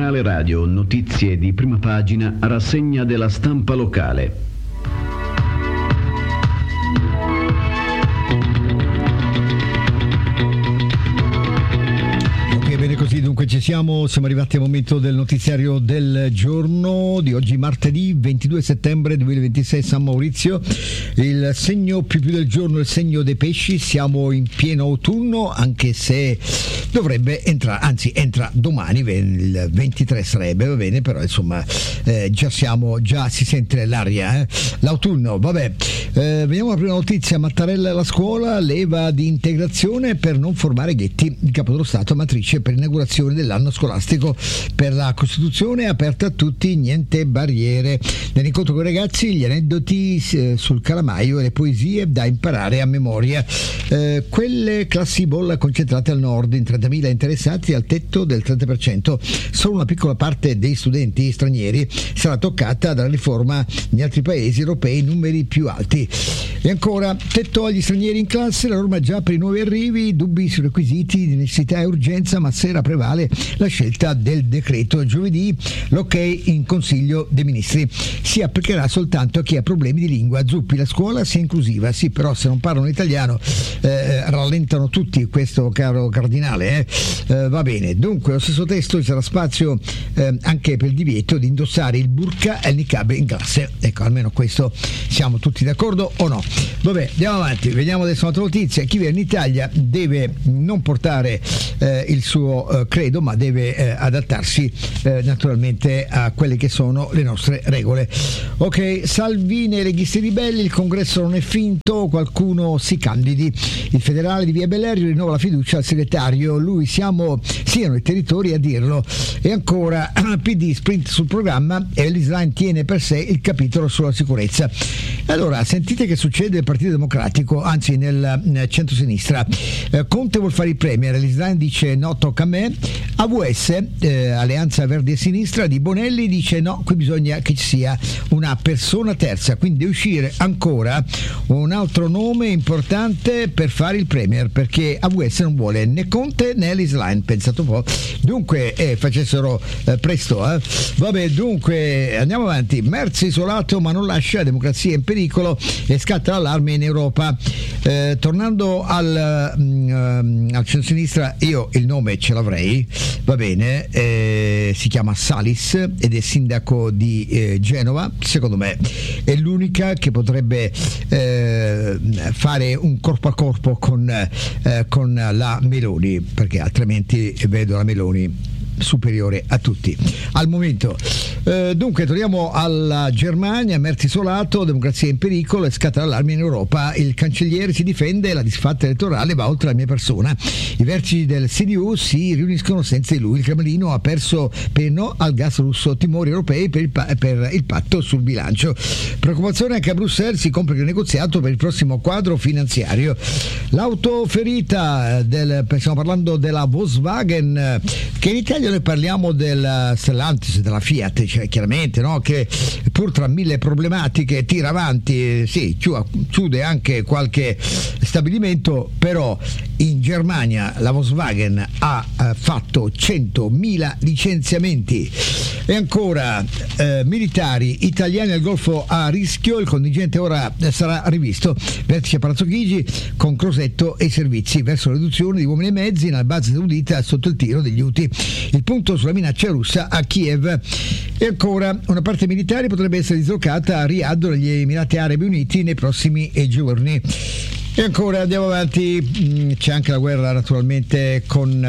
Giornale radio, notizie di prima pagina, rassegna della stampa locale. Così dunque ci siamo arrivati al momento del notiziario del giorno di oggi, martedì 22 settembre 2026, San Maurizio. Il segno più del giorno è il segno dei pesci. Siamo in pieno autunno, anche se dovrebbe entrare, anzi entra domani, il 23 sarebbe, va bene, però insomma già si sente l'aria, l'autunno, vabbè. Vediamo la prima notizia. Mattarella alla scuola, leva di integrazione per non formare ghetti. Il Capo dello Stato matrice per inaugurazione dell'anno scolastico per la Costituzione, aperta a tutti, niente barriere. Nell'incontro con i ragazzi gli aneddoti sul calamaio e le poesie da imparare a memoria. Quelle classi bolla concentrate al nord, in 30.000 interessati al tetto del 30%. Solo una piccola parte dei studenti stranieri sarà toccata dalla riforma. Negli altri paesi europei numeri più alti. E ancora, tetto agli stranieri in classe, la norma già per i nuovi arrivi, dubbi sui requisiti di necessità e urgenza, ma sera prevale la scelta del decreto. Giovedì l'ok in Consiglio dei Ministri. Si applicherà soltanto a chi ha problemi di lingua. Zuppi, la scuola sia inclusiva. Sì, però se non parlano italiano rallentano tutti, questo caro cardinale. Va bene. Dunque, lo stesso testo, ci sarà spazio anche per il divieto di indossare il burqa e il niqab in classe. Ecco, almeno questo siamo tutti d'accordo o no? Vabbè, andiamo avanti, vediamo adesso un'altra notizia. Chi viene in Italia deve non portare il suo credo, ma deve adattarsi naturalmente a quelle che sono le nostre regole. Ok, Salvini e leghisti ribelli, il congresso non è finto, qualcuno si candidi. Il federale di Via Bellerio rinnova la fiducia al segretario, lui siano i territori a dirlo. E ancora, PD sprint sul programma e l'Islam tiene per sé il capitolo sulla sicurezza. Allora, sentite che succede nel Partito Democratico, anzi nel centro-sinistra. Conte vuol fare il premier, l'Islam dice no, tocca a me. AVS, Alleanza Verdi e Sinistra di Bonelli, dice no, qui bisogna che ci sia una persona terza, quindi deve uscire ancora un altro nome importante per fare il premier, perché AVS non vuole né Conte né l'Islam, pensate un po'. Dunque facessero presto, vabbè. Dunque andiamo avanti. Merz isolato ma non lascia, democrazia in pericolo e scatta l'allarme in Europa. Tornando al centro-sinistra, io il nome ce l'avrei, va bene, si chiama Salis ed è sindaco di Genova. Secondo me è l'unica che potrebbe fare un corpo a corpo con la Meloni, perché altrimenti vedo la Meloni superiore a tutti al momento. Dunque torniamo alla Germania. Merz isolato, democrazia in pericolo e scatta l'allarme in Europa. Il cancelliere si difende, la disfatta elettorale va oltre la mia persona. I vertici del CDU si riuniscono senza di lui. Il Cremlino ha perso per no al gas russo, timori europei per il patto sul bilancio. Preoccupazione anche a Bruxelles, si compra il negoziato per il prossimo quadro finanziario. L'auto ferita stiamo parlando della Volkswagen, che in Italia noi parliamo del Stellantis, della Fiat, cioè, chiaramente, no? Che pur tra mille problematiche tira avanti, sì, chiude anche qualche stabilimento, però in Germania la Volkswagen ha fatto 100.000 licenziamenti. E ancora, militari italiani al Golfo a rischio, il contingente ora sarà rivisto. Vertice a Palazzo Chigi con Crosetto e i servizi verso la riduzione di uomini e mezzi nella base saudita sotto il tiro degli Houthi. Il punto sulla minaccia russa a Kiev. E ancora, una parte militare potrebbe essere dislocata a Riyadh, negli Emirati Arabi Uniti, nei prossimi giorni. E ancora andiamo avanti, c'è anche la guerra naturalmente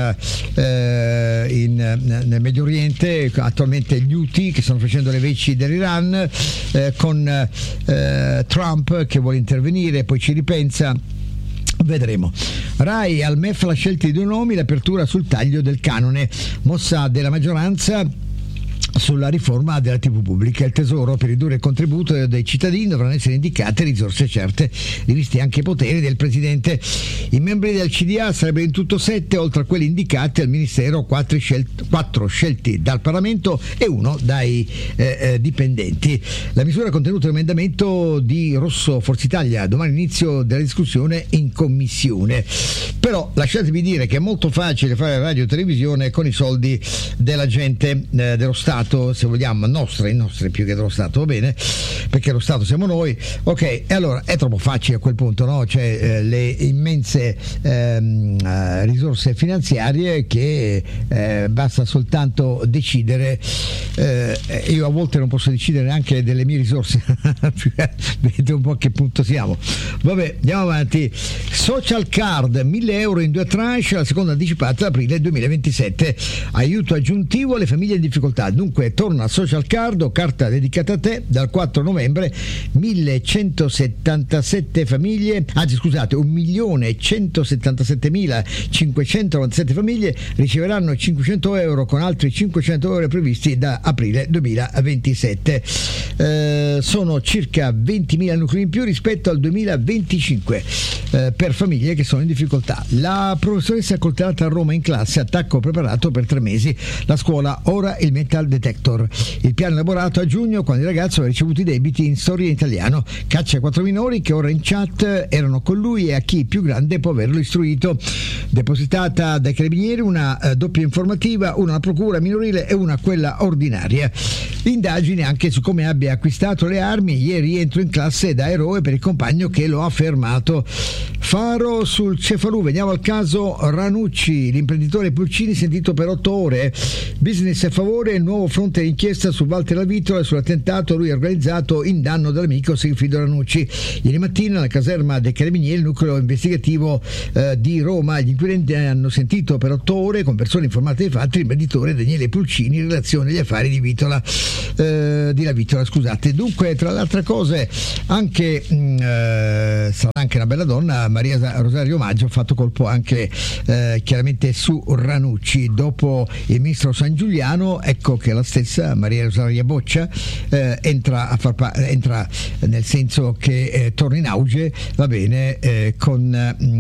nel Medio Oriente, attualmente gli Houthi che stanno facendo le veci dell'Iran, con Trump che vuole intervenire, poi ci ripensa. Vedremo. Rai al MEF la scelta di due nomi, l'apertura sul taglio del canone, mossa della maggioranza sulla riforma della TV pubblica. Il Tesoro, per ridurre il contributo dei cittadini, dovranno essere indicate risorse certe, rivisti anche i poteri del Presidente. I membri del CDA sarebbero in tutto 7, oltre a quelli indicati al Ministero, 4 scelti dal Parlamento e 1 dai dipendenti. La misura contenuta nell'emendamento di Rosso Forza Italia, domani inizio della discussione in commissione. Però lasciatemi dire che è molto facile fare radio e televisione con i soldi della gente, dello Stato, se vogliamo, i nostri più che dello Stato, va bene, perché lo Stato siamo noi, ok, e allora è troppo facile a quel punto, no? Cioè le immense risorse finanziarie che basta soltanto decidere. Io a volte non posso decidere neanche delle mie risorse. Vedete un po' a che punto siamo. Vabbè, andiamo avanti. Social card, 1.000 euro in 2 tranche, la seconda anticipata ad aprile 2027, aiuto aggiuntivo alle famiglie in difficoltà. Dunque torna social card o carta dedicata a te dal 4 novembre. 1.177 famiglie, anzi scusate, 1.177.597 famiglie riceveranno 500 euro, con altri 500 euro previsti da aprile 2027. Sono circa 20.000 nuclei in più rispetto al 2025 per famiglie che sono in difficoltà. La professoressa accoltellata a Roma in classe, attacco preparato per 3 mesi, la scuola ora il metal detector. Il piano elaborato a giugno, quando il ragazzo aveva ricevuto i debiti in storia in italiano. Caccia a 4 minori che ora in chat erano con lui e a chi più grande può averlo istruito. Depositata dai carabinieri una doppia informativa, una alla procura minorile e una quella ordinaria. Indagini anche su come abbia acquistato le armi. Ieri rientro in classe da eroe per il compagno che lo ha fermato. Faro sul Cefalù, veniamo al caso Ranucci, l'imprenditore Pulcini sentito per 8 ore. Business a favore, il nuovo fronte d'inchiesta su Walter Lavitola e sull'attentato lui organizzato in danno dell'amico Sigfrido Ranucci. Ieri mattina alla caserma dei Carabinieri, il nucleo investigativo di Roma, gli inquirenti hanno sentito per 8 ore, con persone informate dei fatti, l'imprenditore Daniele Pulcini in relazione agli affari di Lavitola, scusate. Dunque, tra le altre cose, anche sarà anche una bella donna, Maria Rosario Maggio, ha fatto colpo anche chiaramente su Ranucci. Dopo il ministro San Giuliano, ecco che la stessa Maria Rosaria Boccia entra nel senso che torna in auge, va bene, con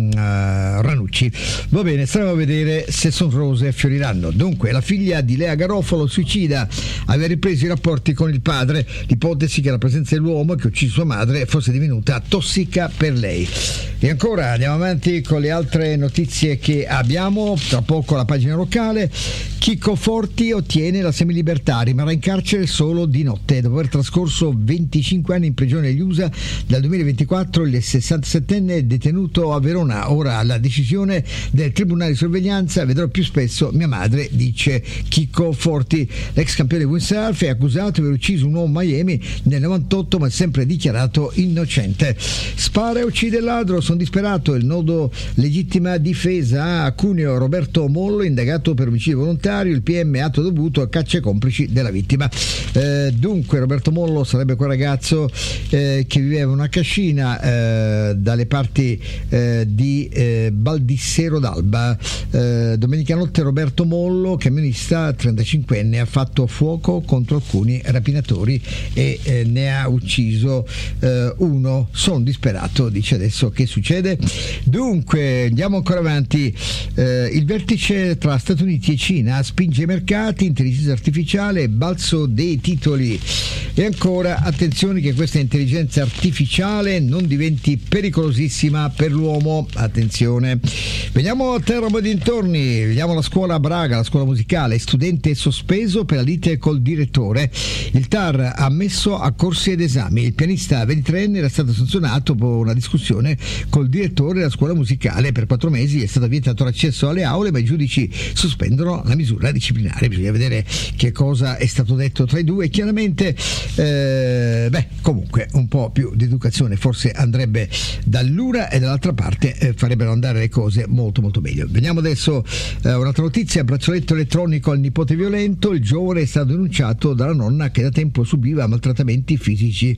Ranucci. Va bene, staremo a vedere se son rose fioriranno. Dunque, la figlia di Lea Garofalo, suicida, aveva ripreso i rapporti con il padre, l'ipotesi che la presenza dell'uomo che ha ucciso sua madre fosse divenuta tossica per lei. E ancora andiamo avanti con le altre notizie che abbiamo. Tra poco la pagina locale. Chico Forti ottiene la semilibertà, rimarrà in carcere solo di notte. Dopo aver trascorso 25 anni in prigione negli USA, dal 2024 il 67enne è detenuto a Verona. Ora la decisione del tribunale di sorveglianza: vedrò più spesso mia madre, dice Chico Forti. L'ex campione di windsurf è accusato di aver ucciso un uomo a Miami nel 98, ma è sempre dichiarato innocente. Spara e uccide il ladro, sono disperato, il nodo legittima difesa. A Cuneo Roberto Mollo indagato per omicidio volontario, il PM atto dovuto a caccia ai complici della vittima. Dunque Roberto Mollo sarebbe quel ragazzo che viveva una cascina dalle parti di Baldissero d'Alba. Domenica notte Roberto Mollo, camionista 35enne, ha fatto fuoco contro alcuni rapinatori e ne ha ucciso uno. Sono disperato, dice adesso che succede. Dunque andiamo ancora avanti. Il vertice tra Stati Uniti e Cina spinge i mercati, intelligenza artificiale, balzo dei titoli. E ancora attenzione che questa intelligenza artificiale non diventi pericolosissima per l'uomo. Attenzione. Veniamo a Teramo e dintorni, vediamo la scuola a Braga, la scuola musicale, studente sospeso per la lite col direttore. Il TAR ha messo a corsi ed esami. Il pianista 23enne era stato sanzionato dopo una discussione col direttore della scuola musicale. Per 4 mesi è stato vietato l'accesso alle aule, ma i giudici sospendono la misura disciplinare. Bisogna vedere che cosa è stato detto tra i due. Chiaramente comunque un po' più di educazione forse andrebbe dall'una, e dall'altra parte farebbero andare le cose molto molto meglio. Veniamo adesso un'altra notizia: braccialetto elettronico al nipote violento. Il giovane è stato denunciato dalla nonna che da tempo subiva maltrattamenti fisici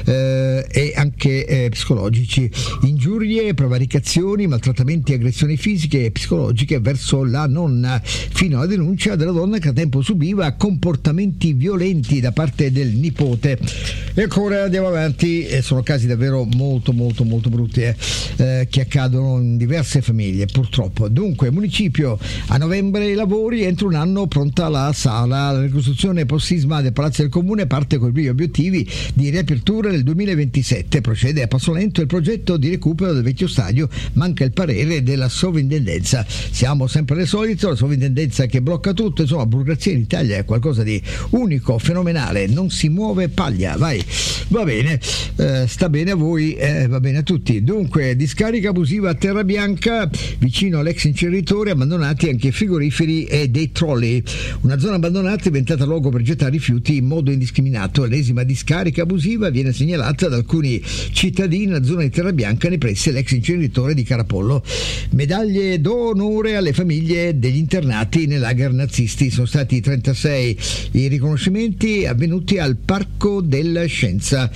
e anche psicologici, ingiurie, prevaricazioni, maltrattamenti e aggressioni fisiche e psicologiche verso la nonna, fino alla denuncia della donna che a tempo subiva comportamenti violenti da parte del nipote. E ancora andiamo avanti, sono casi davvero molto brutti che accadono in diverse famiglie purtroppo. Dunque, municipio, a novembre i lavori, entro un anno pronta la sala, la ricostruzione post-sisma del Palazzo del Comune parte con i primi obiettivi di riapertura nel 2027, procede a passo lento il progetto di recupero del vecchio stadio, manca il parere della sovrintendenza. Siamo sempre alle solite, la sovrintendenza che blocca tutto, insomma, burocrazia in Italia è qualcosa di unico, fenomenale, non si muove paglia, vai, va bene, sta bene a voi, va bene a tutti. Dunque, discarica abusiva a Terrabianca, vicino all'ex inceneritore, abbandonati anche frigoriferi e dei trolley. Una zona abbandonata è diventata luogo per gettare rifiuti in modo indiscriminato. L'ennesima discarica abusiva viene segnalata da alcuni cittadini nella zona di Terrabianca nei pressi dell'ex inceneritore di Carapollo. Medaglie d'onore alle famiglie degli internati nei lager nazisti. Sono stati 36 i riconoscimenti avvenuti al Parco della Scienza.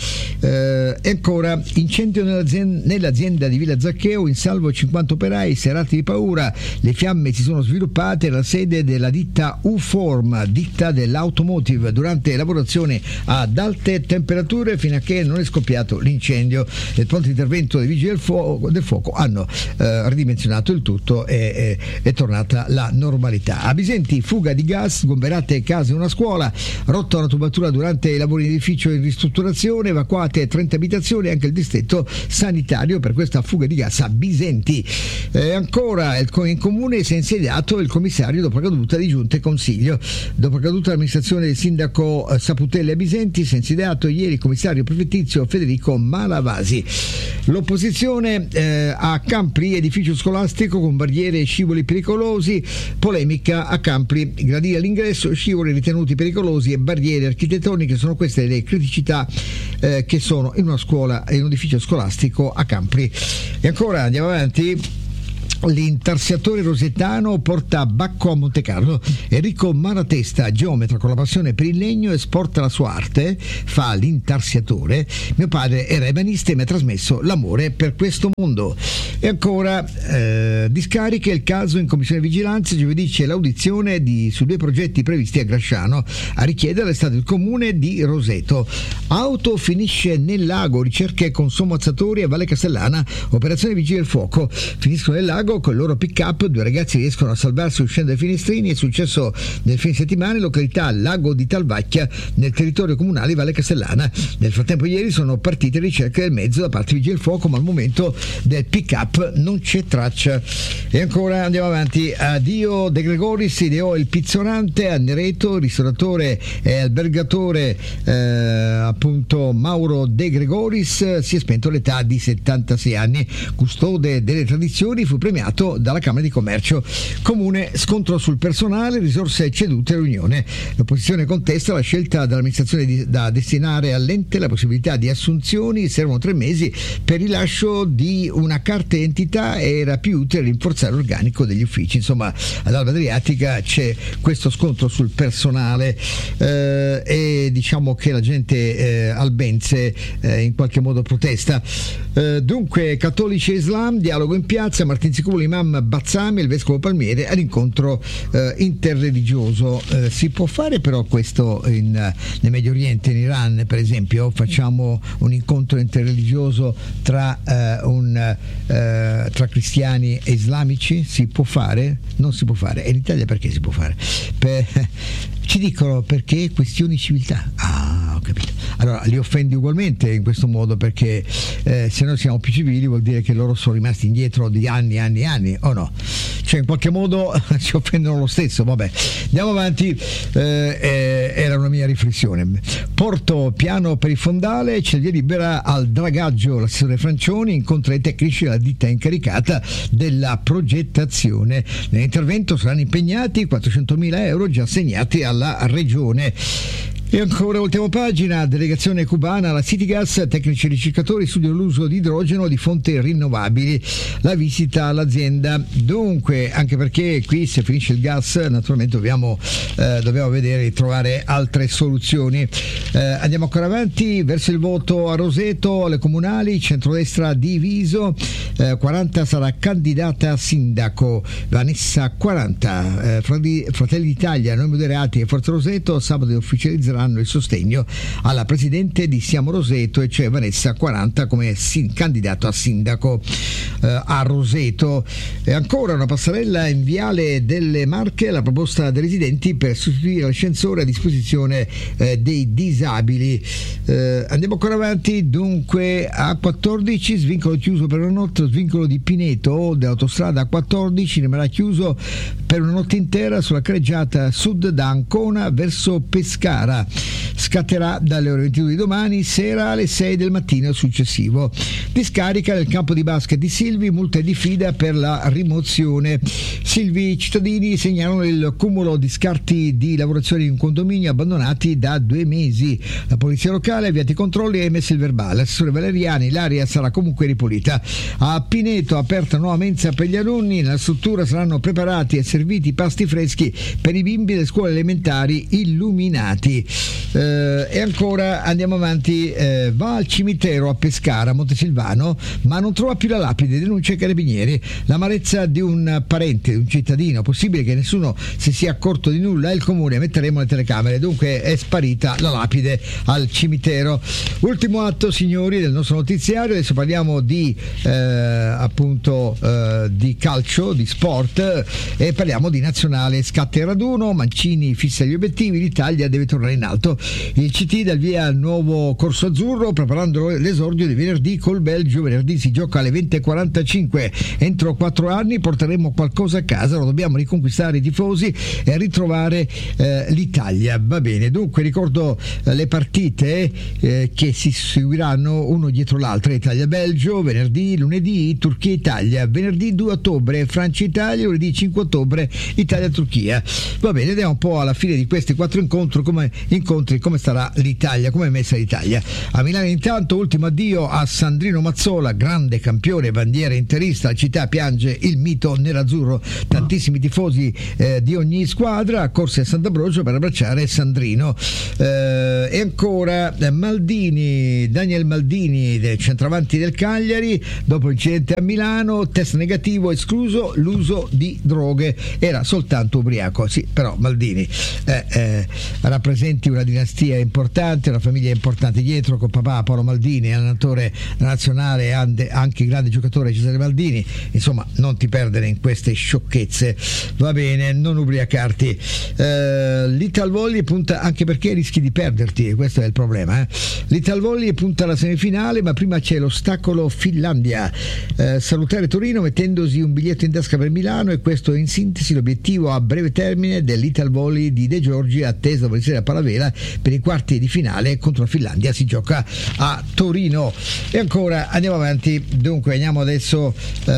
E ancora, incendio nell'azienda di Villa Zaccheo, in salvo 50 operai, serate di paura. Le fiamme si sono sviluppate nella sede della ditta U-Form, ditta dell'automotive, durante lavorazione ad alte temperature fino a che non è scoppiato l'incendio. Il pronto intervento dei vigili del fuoco hanno ridimensionato il tutto e è tornata la normalità. A Bisenti, fuga di gas, sgomberate case e una scuola, rotta una tubatura durante i lavori di edificio in ristrutturazione, evacuate 30 abitazioni, anche il distretto sanitario per questa fuga di gas a Bisenti. Ancora, in comune si è insediato il commissario dopo la caduta di giunta e consiglio. Dopo la caduta dell'amministrazione del sindaco Saputelli a Bisenti, si è insediato ieri il commissario prefettizio Federico Malavasi. L'opposizione a Campri, edificio scolastico con barriere e scivoli pericolosi, polemica a Campri, gradire all'ingresso, scivoli ritenuti pericolosi e barriere architettoniche, sono queste le criticità che sono in una scuola, in un edificio scolastico a Campri. E ancora andiamo avanti. L'intarsiatore rosettano porta Bacco a Montecarlo. Enrico Malatesta, geometra con la passione per il legno, esporta la sua arte, fa l'intarsiatore. Mio padre era ebanista e mi ha trasmesso l'amore per questo mondo. E ancora, discariche, il caso in commissione vigilanza, giovedì c'è l'audizione su 2 progetti previsti a Grasciano. A richiedere è stato il comune di Roseto. Auto finisce nel lago, ricerche con sommozzatori a Valle Castellana, operazione vigili del fuoco. Finiscono nel lago con il loro pick-up, 2 ragazzi riescono a salvarsi uscendo dai finestrini. È successo nel fine settimana in località Lago di Talvacchia, nel territorio comunale di Valle Castellana. Nel frattempo ieri sono partite ricerche del mezzo da parte di Vigili del Fuoco, ma al momento del pick-up non c'è traccia. E ancora andiamo avanti. Addio De Gregoris, ideò il pizzorante a Nereto, ristoratore e albergatore appunto Mauro De Gregoris si è spento all'età di 76 anni. Custode delle tradizioni, fu premiato dalla Camera di Commercio. Comune, scontro sul personale, risorse cedute all'Unione. L'opposizione contesta la scelta dell'amministrazione da destinare all'ente la possibilità di assunzioni. Servono 3 mesi per il rilascio di una carta identità e era più utile rinforzare l'organico degli uffici. Insomma, ad Alba Adriatica c'è questo scontro sul personale e diciamo che la gente albense in qualche modo protesta. Dunque, cattolici e Islam, dialogo in piazza, Martin Sicuro, l'imam Bazzami e il vescovo Palmiere all'incontro interreligioso. Si può fare però questo nel Medio Oriente, in Iran per esempio? Facciamo un incontro interreligioso tra cristiani e islamici? Si può fare? Non si può fare. E in Italia perché si può fare? Ci dicono perché questioni di civiltà. Ah, ho capito. Allora li offendi ugualmente in questo modo, perché se noi siamo più civili vuol dire che loro sono rimasti indietro di anni o no? Cioè in qualche modo ci offendono lo stesso. Vabbè, andiamo avanti. Era una mia riflessione. Porto piano per il fondale, c'è via libera al dragaggio. L'assessore Francioni incontra i tecnici della ditta incaricata della progettazione. Nell'intervento saranno impegnati 400.000 euro già assegnati alla regione. E ancora ultima pagina, delegazione cubana alla Citygas, tecnici ricercatori studiano l'uso di idrogeno di fonti rinnovabili, la visita all'azienda. Dunque, anche perché qui se finisce il gas naturalmente dobbiamo vedere di trovare altre soluzioni. Andiamo ancora avanti, verso il voto a Roseto, alle comunali, centrodestra diviso, 40 sarà candidata a sindaco, Vanessa 40, Fratelli d'Italia, Noi Moderati e Forza Roseto sabato ufficializzeranno il sostegno alla presidente di Siamo Roseto, e cioè Vanessa 40 come candidato a sindaco a Roseto. E ancora una passerella in Viale delle Marche, la proposta dei residenti per sostituire l'ascensore a disposizione dei disabili. Andiamo ancora avanti, dunque a 14 svincolo chiuso per una notte, svincolo di Pineto dell'autostrada A14 rimarrà chiuso per una notte intera sulla carreggiata sud da Ancona verso Pescara. Scatterà dalle ore 22 di domani sera alle 6 del mattino successivo. Discarica nel campo di basket di Silvi, multa e diffida per la rimozione. Silvi cittadini segnalano il cumulo di scarti di lavorazioni in un condominio abbandonati da 2 mesi. La polizia locale ha avviato i controlli e ha emesso il verbale. L'assessore Valeriani, l'area sarà comunque ripulita. A Pineto aperta nuova mensa per gli alunni, nella struttura saranno preparati e serviti pasti freschi per i bimbi delle scuole elementari illuminati. E ancora andiamo avanti, va al cimitero a Pescara, Montesilvano, ma non trova più la lapide, denuncia i carabinieri. L'amarezza di un parente, di un cittadino, possibile che nessuno si sia accorto di nulla, e il comune metteremo le telecamere. Dunque è sparita la lapide al cimitero. Ultimo atto, signori, del nostro notiziario. Adesso parliamo di di calcio, di sport, e parliamo di nazionale. Scatta il raduno, Mancini fissa gli obiettivi, l'Italia deve tornare in alto. Il CT dà il via al nuovo corso azzurro, preparando l'esordio di venerdì col Belgio. Venerdì si gioca alle 20:45. Entro 4 anni porteremo qualcosa a casa, lo dobbiamo riconquistare i tifosi e ritrovare l'Italia. Va bene, dunque ricordo le partite che si seguiranno uno dietro l'altra: Italia-Belgio venerdì, lunedì Turchia-Italia, venerdì 2 ottobre Francia-Italia, lunedì 5 ottobre Italia-Turchia. Va bene, vediamo un po' alla fine di questi 4 incontri come starà l'Italia, come è messa l'Italia. A Milano intanto ultimo addio a Sandrino Mazzola, grande campione, bandiera interista. La città piange il mito nerazzurro, tantissimi tifosi di ogni squadra corsi a Sant'Ambrogio per abbracciare Sandrino. E ancora Daniel Maldini, del centravanti del Cagliari, dopo l'incidente a Milano, test negativo, escluso l'uso di droghe, era soltanto ubriaco. Sì, però Maldini rappresenti una dinastia importante, una famiglia importante dietro, con papà Paolo Maldini, allenatore nazionale, anche grande giocatore Cesare Maldini. Insomma, non ti perdere in queste sciocchezze, va bene, non ubriacarti. L'Italvolley punta, anche perché rischi di perderti, e questo è il problema. L'Italvolley punta alla semifinale, ma prima c'è l'ostacolo Finlandia. Salutare Torino mettendosi un biglietto in tasca per Milano, e questo è in sintesi l'obiettivo a breve termine dell'Italvolley di De Giorgi, attesa domani sera a Palavela per i quarti di finale contro la Finlandia. Si gioca a Torino. E ancora andiamo avanti, dunque andiamo adesso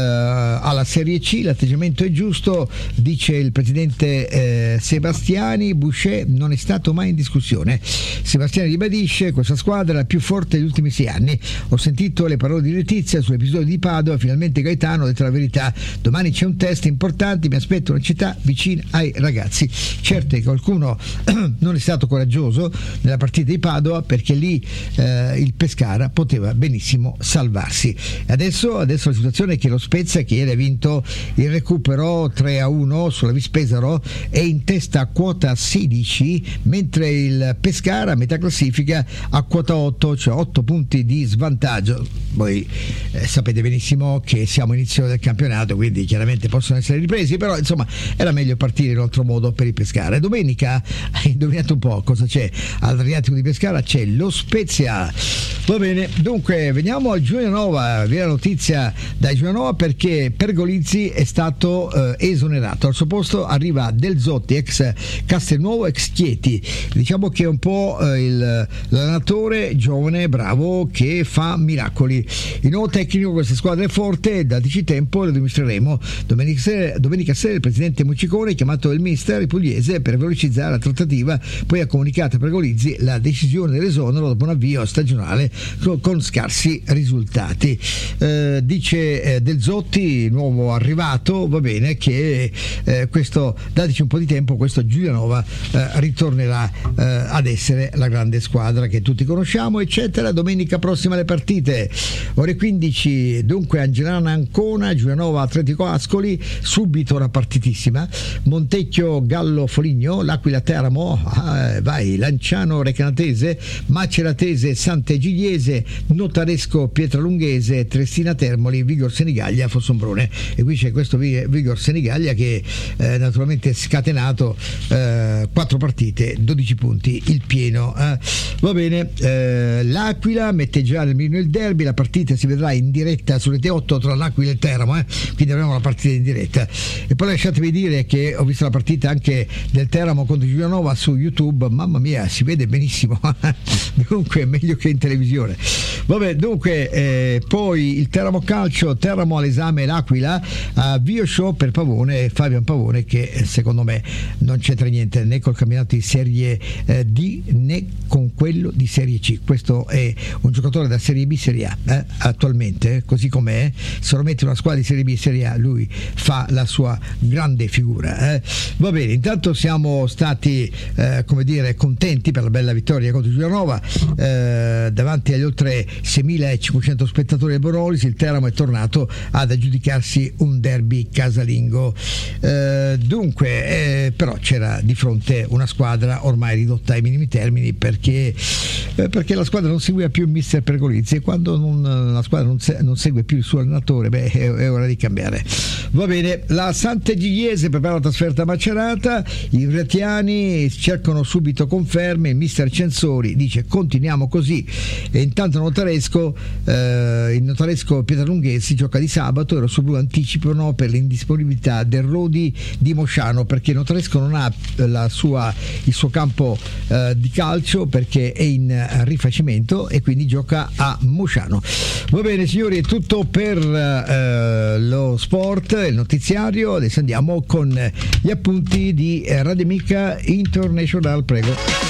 alla Serie C. L'atteggiamento è giusto, dice il presidente Sebastiani. Boucher non è stato mai in discussione. Sebastiani ribadisce: questa squadra è la più forte degli ultimi 6 anni. Ho sentito le parole di Letizia sull'episodio di Padova, finalmente Gaetano ha detto la verità. Domani c'è un test importante, mi aspetto una città vicina ai ragazzi. Certo che qualcuno non è stato coraggioso nella partita di Padova, perché lì il Pescara poteva benissimo salvarsi. Adesso la situazione è che lo Spezia, che ieri ha vinto il recupero 3-1 sulla Vispesaro, è in testa a quota 16, mentre il Pescara a metà classifica a quota 8, cioè 8 punti di svantaggio. Voi sapete benissimo che siamo all'inizio del campionato, quindi chiaramente possono essere ripresi, però insomma era meglio partire in un altro modo per il Pescara. Domenica, indovinate un po' cosa c'è all'Adriatico di Pescara? C'è lo Spezia. Va bene, dunque veniamo al Giulianova. Viene la notizia da Giulianova perché Pergolizzi è stato esonerato. Al suo posto arriva Del Zotti, ex Castelnuovo, ex Chieti. Diciamo che è un po' l'allenatore giovane, bravo, che fa miracoli. Il nuovo tecnico di questa squadra è forte, dateci tempo, lo dimostreremo. Domenica sera il presidente Muccicone ha chiamato il mister pugliese per velocizzare la trattativa, poi ha comunicato per Pergolizzi la decisione dell'esonero dopo un avvio stagionale con scarsi risultati. Dice Del Zotti, nuovo arrivato, va bene, che questo, dateci un po' di tempo, questo Giulianova ritornerà ad essere la grande squadra che tutti conosciamo, eccetera. Domenica prossima le partite, ore 15, dunque Angelana Ancona, Giulianova Atletico Ascoli, subito una partitissima, Montecchio Gallo Foligno, L'Aquila Teramo, vai, Lanciano Recanatese, Maceratese Sant'Egidiese, Notaresco Pietralunghese, Trestina Termoli, Vigor Senigallia Fossombrone. E qui c'è questo Vigor Senigallia che naturalmente scatenato 4 partite, 12 punti, il pieno. Va bene, l'Aquila mette già nel mirino il derby, la partita si vedrà in diretta su Rete 8 tra l'Aquila e il Teramo, quindi avremo la partita in diretta. E poi lasciatemi dire che ho visto la partita anche del Teramo contro Giulianova su YouTube, mamma mia, si vede benissimo. Dunque meglio che in televisione. Vabbè, dunque poi il Teramo Calcio, Teramo all'esame l'Aquila, avvio show per Pavone, Fabian Pavone, che secondo me non c'entra niente né col campionato di Serie D né con quello di Serie C. Questo è un giocatore da Serie B, Serie A attualmente, così com'è. Se lo mette una squadra di Serie B, Serie A, lui fa la sua grande figura. Va bene, intanto siamo stati come dire contenti per la bella vittoria contro Giulianova davanti agli oltre 6.500 spettatori del Bonolis. Il Teramo è tornato ad aggiudicarsi un derby casalingo. Dunque però c'era di fronte una squadra ormai ridotta ai minimi termini, perché la squadra non seguiva più il mister Pergolizzi, e quando la squadra non segue più il suo allenatore, è ora di cambiare. Va bene, la Sant'Egidiese prepara la trasferta a Macerata, i Vretiani cercano subito conferme, il mister Censori dice continuiamo così, e intanto il notaresco Pietralunghese gioca di sabato e lo Blu anticipano per l'indisponibilità del Rodi di Mosciano, perché il notaresco non ha il suo campo di calcio perché è in rifacimento e quindi gioca a Mosciano. Va bene signori, è tutto per lo sport, il notiziario. Adesso andiamo con gli appunti di Radio Amica International, prego.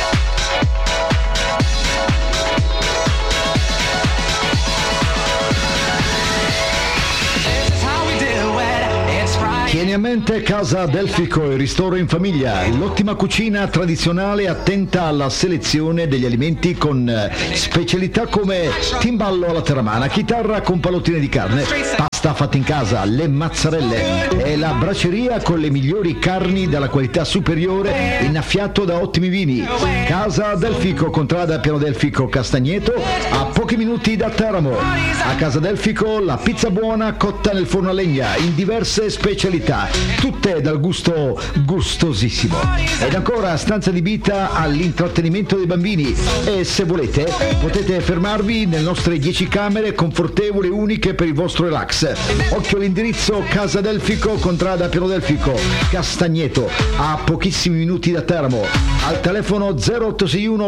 Tieni a mente Casa Delfico, il ristoro in famiglia, l'ottima cucina tradizionale attenta alla selezione degli alimenti con specialità come timballo alla terramana, chitarra con pallottine di carne, pasta fatta in casa, le mazzarelle e la braceria con le migliori carni dalla qualità superiore, innaffiato da ottimi vini. Casa Delfico, contrada Piano Delfico Castagneto, a pochi minuti da Teramo. A Casa Delfico la pizza buona cotta nel forno a legna in diverse specialità, tutte dal gusto gustosissimo. Ed ancora stanza adibita all'intrattenimento dei bambini, e se volete potete fermarvi nelle nostre 10 camere confortevoli e uniche per il vostro relax. Occhio all'indirizzo: Casa Delfico, contrada Piano Delfico Castagneto, a pochissimi minuti da Teramo, al telefono 0861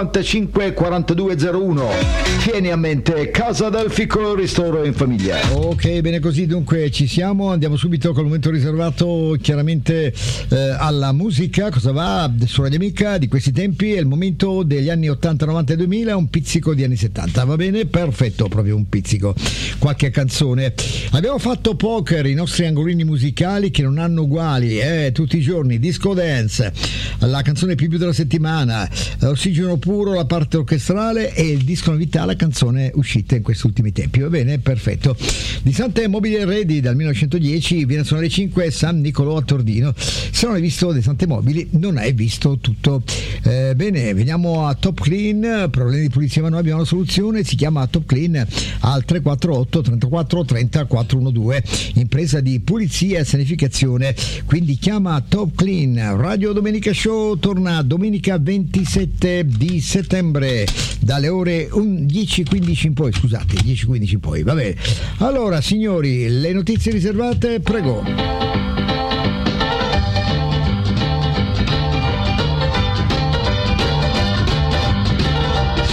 55 4201. Tieni a mente Casa Delfico, ristoro in famiglia. Ok, bene così, dunque ci siamo, andiamo subito col momento riservato chiaramente alla musica. Cosa va su Radio Amica di questi tempi? È il momento degli anni 80, 90 e 2000, un pizzico di anni 70, va bene? Perfetto, proprio un pizzico, qualche canzone. Abbiamo fatto Poker, i nostri angolini musicali che non hanno uguali, tutti i giorni, Disco Dance, la canzone più della settimana, Ossigeno Puro, la parte orchestrale, e il disco novità, la canzone uscita in questi ultimi tempi, va bene? Perfetto. Di Sante Mobili Ready dal 1910 viene a suonare 5 San Nicolò a Tordino. Se non hai visto De Sante Mobili non hai visto tutto. Bene, veniamo a Top Clean, problemi di pulizia, ma noi abbiamo una soluzione, si chiama Top Clean, al 348 34 30 412, impresa di pulizia e sanificazione, quindi chiama Top Clean. Radio Domenica Show torna domenica 27 di settembre dalle ore 10:15 in poi, scusate, 10:15 in poi, va bene. Allora signori, le notizie riservate, prego.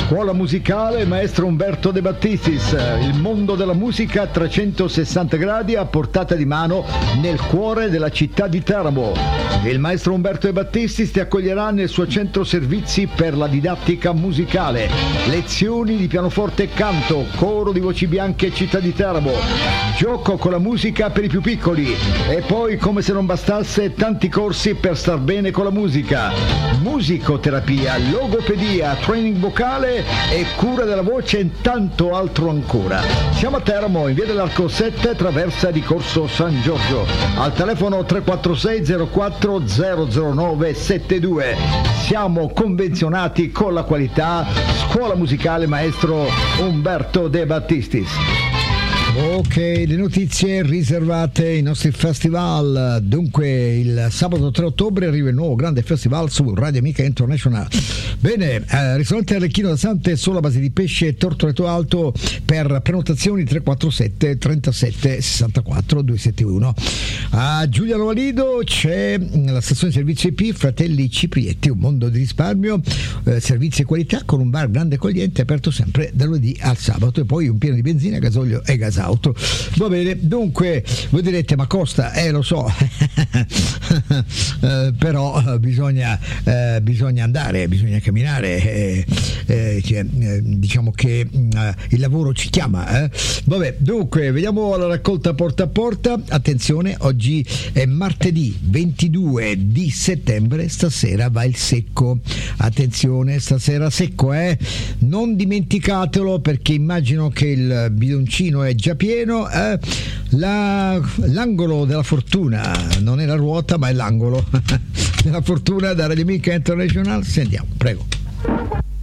Scuola musicale maestro Umberto De Battistis, il mondo della musica a 360 gradi a portata di mano nel cuore della città di Teramo. Il maestro Umberto De Battistis ti accoglierà nel suo centro servizi per la didattica musicale, lezioni di pianoforte e canto, coro di voci bianche e città di Teramo, gioco con la musica per i più piccoli e poi, come se non bastasse, tanti corsi per star bene con la musica, musicoterapia, logopedia, training vocale e cura della voce e tanto altro ancora. Siamo a Teramo, in via dell'Arco 7, traversa di Corso San Giorgio, al telefono 346 04 009 72. Siamo convenzionati con la qualità. Scuola musicale maestro Umberto De Battistis. Ok, le notizie riservate ai nostri festival. Dunque, il sabato 3 ottobre arriva il nuovo grande festival su Radio Amica International. Bene, ristorante Arlecchino da Sante, solo a base di pesce e tortoletto alto. Per prenotazioni 347 37 64 271. A Giuliano Valido c'è la stazione servizi IP Fratelli Ciprietti, un mondo di risparmio, servizi e qualità, con un bar grande e accogliente, aperto sempre da lunedì al sabato, e poi un pieno di benzina, gasolio e gasauto. Va bene, dunque voi direte, ma costa? Lo so, però bisogna andare, bisogna camminare, diciamo che il lavoro ci chiama. Vabbè, dunque vediamo la raccolta porta a porta. Attenzione, oggi è martedì 22 di settembre, stasera va il secco. Attenzione, stasera secco, non dimenticatelo, perché immagino che il bidoncino è già pieno. L'angolo della fortuna non è la ruota, ma è l'angolo della fortuna da Radio Amica International. Sentiamo, prego.